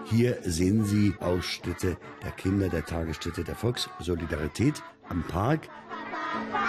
Hier sehen Sie Ausschnitte der Kinder der Tagesstätte der Volkssolidarität am Park.